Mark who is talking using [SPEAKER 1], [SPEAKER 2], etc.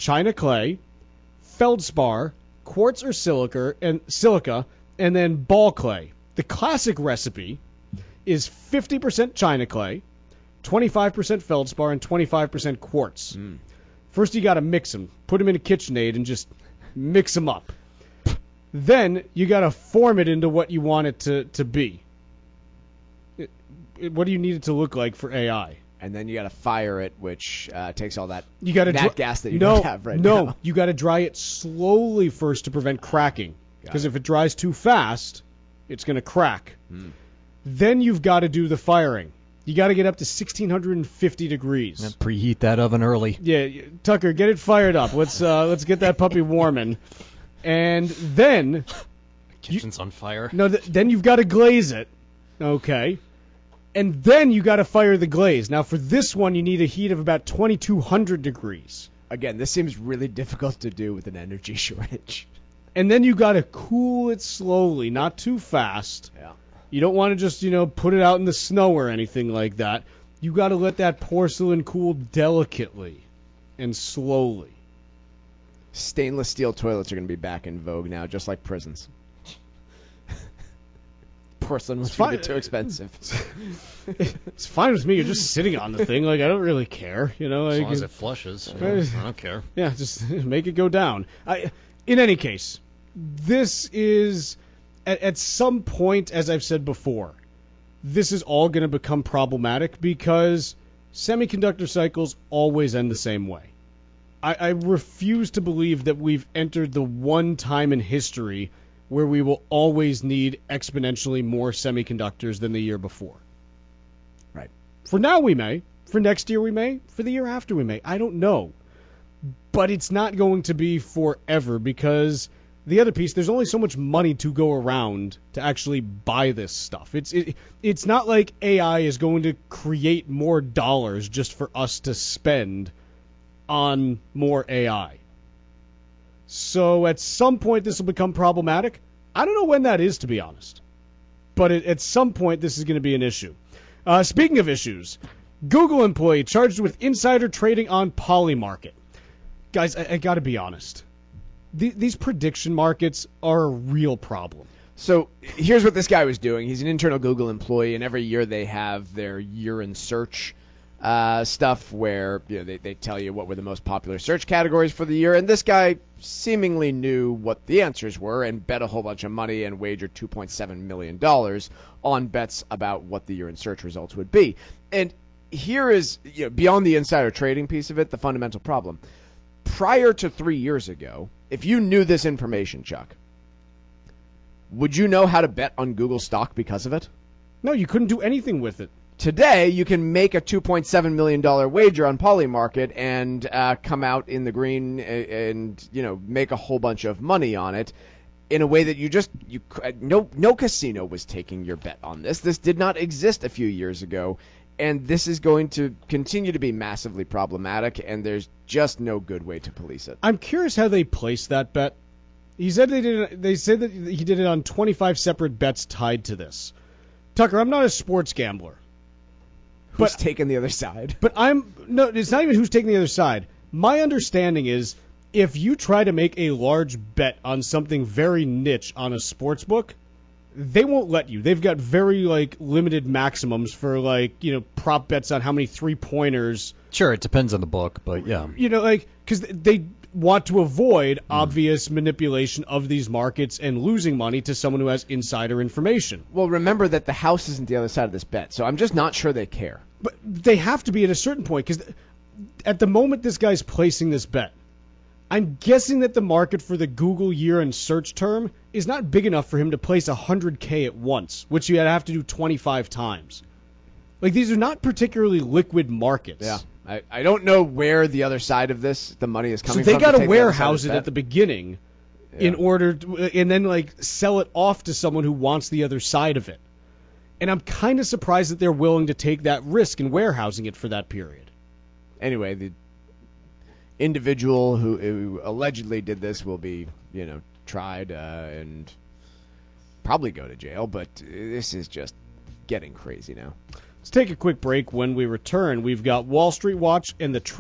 [SPEAKER 1] china clay, feldspar, quartz or silica, and then ball clay. The classic recipe is 50% china clay, 25% feldspar, and 25% quartz. First, you got to mix them. Put them in a KitchenAid and just mix them up. Then you got to form it into what you want it to be. What do you need it to look like for AI?
[SPEAKER 2] And then you got to fire it, which takes all that gas that you
[SPEAKER 1] don't
[SPEAKER 2] have right now.
[SPEAKER 1] No, you got to dry it slowly first to prevent cracking. Because if it dries too fast, it's going to crack. Then you've got to do the firing. You got to get up to 1,650 degrees.
[SPEAKER 3] And preheat that oven early.
[SPEAKER 1] Yeah, Tucker, get it fired up. Let's get that puppy warming. And then
[SPEAKER 3] Kitchen's on fire.
[SPEAKER 1] No, then you've got to glaze it. Okay. And then you got to fire the glaze. Now, for this one, you need a heat of about 2,200 degrees.
[SPEAKER 2] Again, this seems really difficult to do with an energy shortage.
[SPEAKER 1] And then you got to cool it slowly, not too fast.
[SPEAKER 2] Yeah.
[SPEAKER 1] You don't want to just, put it out in the snow or anything like that. You got to let that porcelain cool delicately and slowly.
[SPEAKER 2] Stainless steel toilets are going to be back in vogue now, just like prisons. Porcelain was going to get too expensive.
[SPEAKER 1] It's fine with me. You're just sitting on the thing. Like, I don't really care.
[SPEAKER 3] As long as it flushes. I don't care.
[SPEAKER 1] Yeah, just make it go down. In any case, this is, at some point, as I've said before, this is all going to become problematic because semiconductor cycles always end the same way. I refuse to believe that we've entered the one time in history where we will always need exponentially more semiconductors than the year before.
[SPEAKER 2] Right.
[SPEAKER 1] For now we may. For next year we may. For the year after we may. I don't know. But it's not going to be forever because the other piece, there's only so much money to go around to actually buy this stuff. It's not like AI is going to create more dollars just for us to spend on more AI. So at some point this will become problematic. I don't know when that is, to be honest. But at some point this is going to be an issue. Speaking of issues, Google employee charged with insider trading on Polymarket. Guys, I got to be honest. These prediction markets are a real problem.
[SPEAKER 2] So here's what this guy was doing. He's an internal Google employee, and every year they have their year in search stuff where they tell you what were the most popular search categories for the year, and this guy seemingly knew what the answers were and bet a whole bunch of money and wagered $2.7 million on bets about what the year in search results would be. And here is, beyond the insider trading piece of it, the fundamental problem. Prior to 3 years ago, if you knew this information, Chuck, would you know how to bet on Google stock because of it?
[SPEAKER 1] No, you couldn't do anything with it.
[SPEAKER 2] Today, you can make a $2.7 million wager on Polymarket and come out in the green and make a whole bunch of money on it in a way that no casino was taking your bet on this. This did not exist a few years ago, and this is going to continue to be massively problematic, and there's just no good way to police it.
[SPEAKER 1] I'm curious how they placed that bet. They said that he did it on 25 separate bets tied to this. Tucker, I'm not a sports gambler.
[SPEAKER 2] Who's taking the other side?
[SPEAKER 1] But it's not even who's taking the other side. My understanding is if you try to make a large bet on something very niche on a sports book, they won't let you. They've got very limited maximums for prop bets on how many 3-pointers.
[SPEAKER 3] Sure, it depends on the book, but yeah.
[SPEAKER 1] Because they want to avoid obvious manipulation of these markets and losing money to someone who has insider information.
[SPEAKER 2] Well, remember that the house isn't the other side of this bet, so I'm just not sure they care.
[SPEAKER 1] But they have to be at a certain point, because at the moment this guy's placing this bet, I'm guessing that the market for the Google year and search term is not big enough for him to place $100K at once, which you'd have to do 25 times. These are not particularly liquid markets.
[SPEAKER 2] Yeah. I don't know where the other side of this, the money is coming
[SPEAKER 1] from. So
[SPEAKER 2] they
[SPEAKER 1] got to warehouse it at the beginning in order to, and then sell it off to someone who wants the other side of it. And I'm kind of surprised that they're willing to take that risk in warehousing it for that period.
[SPEAKER 2] Anyway, the individual who allegedly did this will be, tried and probably go to jail, but this is just getting crazy now.
[SPEAKER 1] Let's take a quick break. When we return, we've got Wall Street Watch and the